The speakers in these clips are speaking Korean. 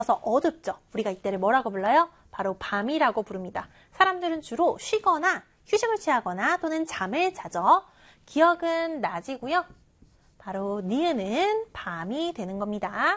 어둡죠. 우리가 이때를 뭐라고 불러요? 바로 밤이라고 부릅니다. 사람들은 주로 쉬거나 휴식을 취하거나 또는 잠을 자죠. 기억은 낮이고요. 바로 니은은 밤이 되는 겁니다.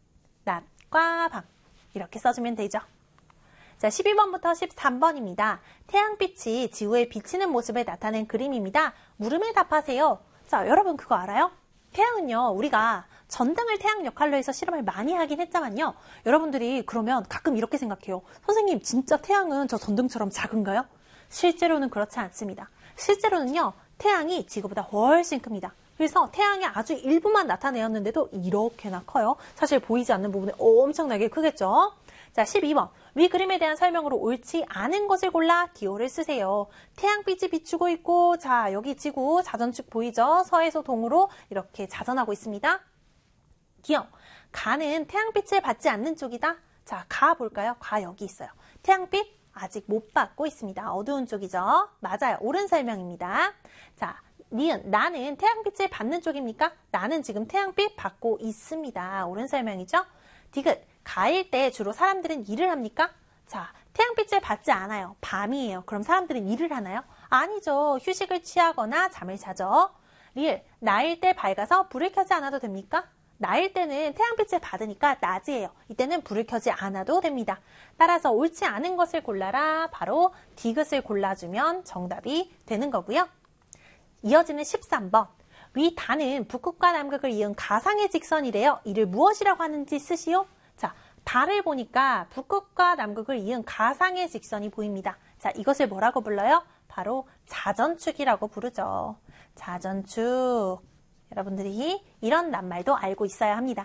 낮과 밤 이렇게 써주면 되죠. 자, 12번부터 13번입니다. 태양빛이 지구에 비치는 모습을 나타낸 그림입니다. 물음에 답하세요. 자, 여러분 그거 알아요? 태양은요, 우리가 전등을 태양 역할로 해서 실험을 많이 하긴 했지만요. 여러분들이 그러면 가끔 이렇게 생각해요. 선생님, 진짜 태양은 저 전등처럼 작은가요? 실제로는 그렇지 않습니다. 실제로는요, 태양이 지구보다 훨씬 큽니다. 그래서 태양의 아주 일부만 나타내었는데도 이렇게나 커요. 사실 보이지 않는 부분이 엄청나게 크겠죠? 자, 12번. 위 그림에 대한 설명으로 옳지 않은 것을 골라 기호를 쓰세요. 태양빛이 비추고 있고, 자, 여기 지구 자전축 보이죠? 서에서 동으로 이렇게 자전하고 있습니다. 기억. 가는 태양빛을 받지 않는 쪽이다. 자, 가 볼까요? 가 여기 있어요. 태양빛 아직 못 받고 있습니다. 어두운 쪽이죠? 맞아요. 옳은 설명입니다. 자, 니은. 나는 태양빛을 받는 쪽입니까? 나는 지금 태양빛 받고 있습니다. 옳은 설명이죠? 디귿. 가을 때 주로 사람들은 일을 합니까? 자, 태양빛을 받지 않아요. 밤이에요. 그럼 사람들은 일을 하나요? 아니죠. 휴식을 취하거나 잠을 자죠. 리을. 나일 때 밝아서 불을 켜지 않아도 됩니까? 나일 때는 태양빛을 받으니까 낮이에요. 이때는 불을 켜지 않아도 됩니다. 따라서 옳지 않은 것을 골라라. 바로 디귿을 골라주면 정답이 되는 거고요. 이어지는 13번. 위 단은 북극과 남극을 이은 가상의 직선이래요. 이를 무엇이라고 하는지 쓰시오. 자, 달을 보니까 북극과 남극을 이은 가상의 직선이 보입니다. 자, 이것을 뭐라고 불러요? 바로 자전축이라고 부르죠. 자전축. 여러분들이 이런 낱말도 알고 있어야 합니다.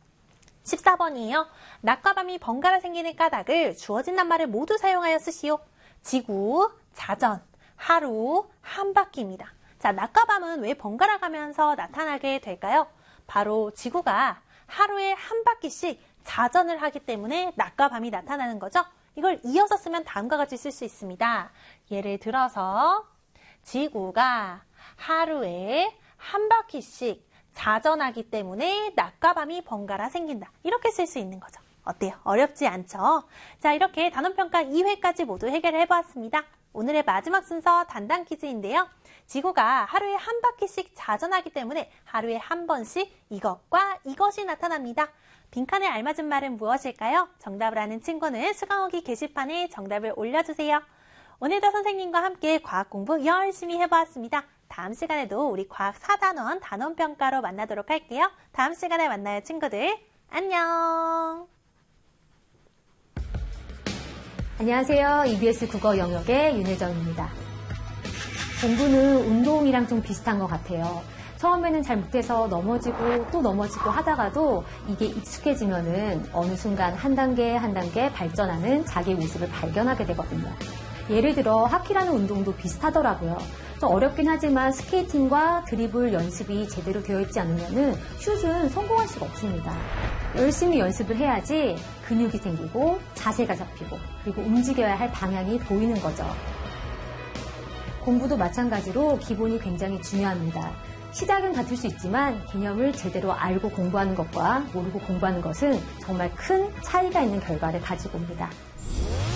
14번이에요. 낮과 밤이 번갈아 생기는 까닭을 주어진 낱말을 모두 사용하여 쓰시오. 지구, 자전, 하루, 한 바퀴입니다. 자, 낮과 밤은 왜 번갈아 가면서 나타나게 될까요? 바로 지구가 하루에 한 바퀴씩 자전을 하기 때문에 낮과 밤이 나타나는 거죠. 이걸 이어서 쓰면 다음과 같이 쓸 수 있습니다. 예를 들어서 지구가 하루에 한 바퀴씩 자전하기 때문에 낮과 밤이 번갈아 생긴다. 이렇게 쓸 수 있는 거죠. 어때요? 어렵지 않죠? 자, 이렇게 단원평가 2회까지 모두 해결을 해보았습니다. 오늘의 마지막 순서 단단 퀴즈인데요. 지구가 하루에 한 바퀴씩 자전하기 때문에 하루에 한 번씩 이것과 이것이 나타납니다. 빈칸에 알맞은 말은 무엇일까요? 정답을 아는 친구는 수강후기 게시판에 정답을 올려주세요. 오늘도 선생님과 함께 과학 공부 열심히 해보았습니다. 다음 시간에도 우리 과학 4단원 단원평가로 만나도록 할게요. 다음 시간에 만나요, 친구들. 안녕. 안녕하세요. EBS 국어 영역의 윤혜정입니다. 공부는 운동이랑 좀 비슷한 것 같아요. 처음에는 잘 못해서 넘어지고 또 넘어지고 하다가도 이게 익숙해지면은 어느 순간 한 단계 한 단계 발전하는 자기 모습을 발견하게 되거든요. 예를 들어 하키라는 운동도 비슷하더라고요. 좀 어렵긴 하지만 스케이팅과 드리블 연습이 제대로 되어 있지 않으면은 슛은 성공할 수가 없습니다. 열심히 연습을 해야지 근육이 생기고 자세가 잡히고 그리고 움직여야 할 방향이 보이는 거죠. 공부도 마찬가지로 기본이 굉장히 중요합니다. 시작은 같을 수 있지만 개념을 제대로 알고 공부하는 것과 모르고 공부하는 것은 정말 큰 차이가 있는 결과를 가지고 옵니다.